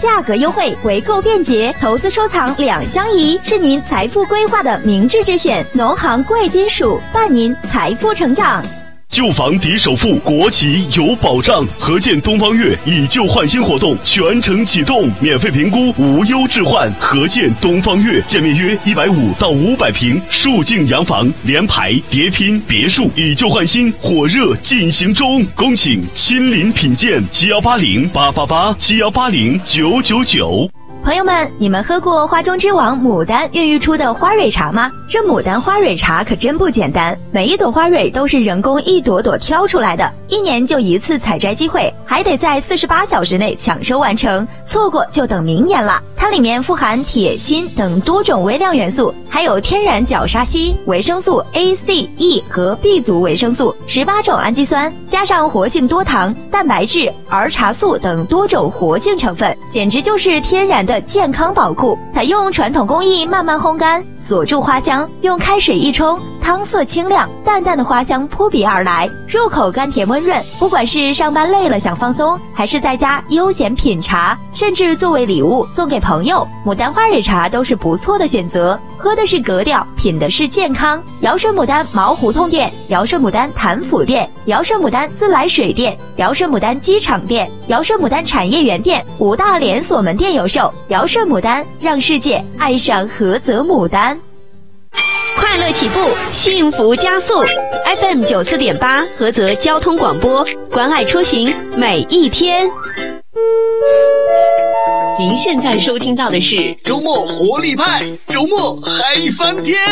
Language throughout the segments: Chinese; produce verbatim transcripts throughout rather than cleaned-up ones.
价格优惠，回购便捷，投资收藏两相宜，是您财富规划的明智之选。农行贵金属伴您财富成长。 旧房抵首付，国企有保障。合建东方悦以旧换新活动全程启动，免费评估，无忧置换。合建东方悦，建面约一百五到五百平，数境洋房，联排、叠拼、别墅，以旧换新，火热进行中。恭请亲临品鉴，七幺八零八八八，七幺八零九九九。 朋友们，你们喝过花中之王牡丹孕育出的花蕊茶吗？这牡丹花蕊茶可真不简单，每一朵花蕊都是人工一朵朵挑出来的，一年就一次采摘机会，还得在四十八小时内抢收完成，错过就等明年了。它里面富含铁、锌等多种微量元素，还有天然角鲨烯、维生素 A、C、E 和 B 族维生素、十八种氨基酸，加上活性多糖、蛋白质、儿茶素等多种活性成分，简直就是天然的健康宝库。采用传统工艺慢慢烘干，锁住花香，用开水一冲，汤色清亮，淡淡的花香扑鼻而来，入口甘甜温润。不管是上班累了想放松，还是在家悠闲品茶，甚至作为礼物送给朋友，牡丹花蕊茶都是不错的选择。喝的是格调，品的是健康。尧舜牡丹毛胡同店、尧舜牡丹潭府店、尧舜牡丹自来水店、尧舜牡丹机场店、尧舜牡丹产业园店五大连锁门店有售。尧舜牡丹，让世界爱上菏泽牡丹。 快乐起步，幸福加速。F M 九四点八，菏泽交通广播，关爱出行每一天。您现在收听到的是周末活力派，周末嗨翻天。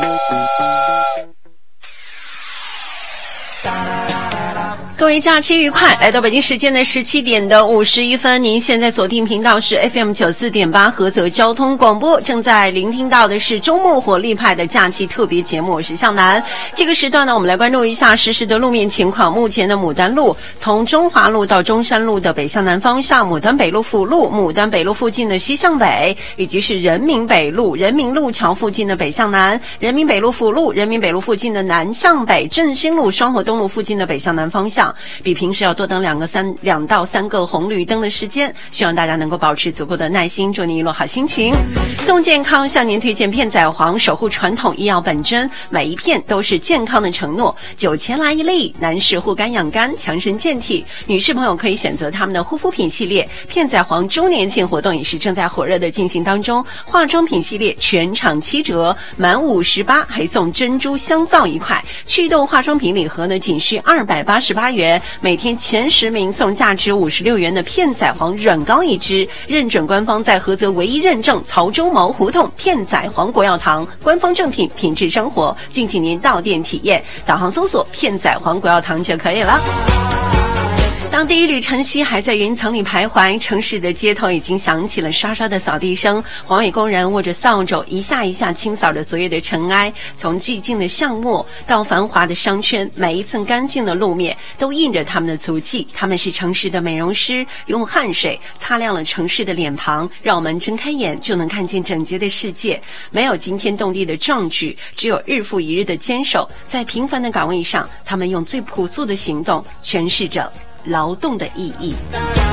各位假期愉快！来到北京时间的十七点的五十一分，您现在锁定频道是 F M 九四点八菏泽交通广播，正在聆听到的是周末活力派的假期特别节目，我是向南。这个时段呢，我们来关注一下实时的路面情况。目前的牡丹路从中华路到中山路的北向南方向，牡丹北路辅路、牡丹北路附近的西向北，以及是人民北路、人民路桥附近的北向南，人民北路辅路、人民北路附近的南向北，振兴路、双河东路附近的北向南方向。比平时要多等两个三两到三个红绿灯的时间，希望大家能够保持足够的耐心，祝你一路好心情。送健康向您推荐片仔癀，守护传统医药本真，每一片都是健康的承诺。九千来一粒，男士护肝养肝，强身健体；女士朋友可以选择他们的护肤品系列。片仔癀周年庆活动也是正在火热的进行当中，化妆品系列全场七折，满五十八还送珍珠香皂一块。祛痘化妆品礼盒呢，仅需二百八十八元。每天前十名送价值五十六元的片仔癀软膏一支，认准官方在菏泽唯一认证潮州毛胡同片仔癀国药堂官方正品，品质生活，敬请您到店体验。导航搜索片仔癀国药堂就可以了。当第一缕晨曦还在云层里徘徊，城市的街头已经响起了刷刷的扫地声，环卫工人握着扫帚一下一下清扫着昨夜的尘埃。从寂静的巷陌到繁华的商圈，每一寸干净的路面都印着他们的足迹。他们是城市的美容师，用汗水擦亮了城市的脸庞，让我们睁开眼就能看见整洁的世界。没有惊天动地的壮举，只有日复一日的坚守。在平凡的岗位上，他们用最朴素的行动诠释着劳动的意义。